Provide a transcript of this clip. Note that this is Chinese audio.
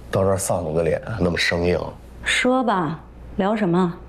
到这儿丧了个脸，那么生硬。 说吧，聊什么？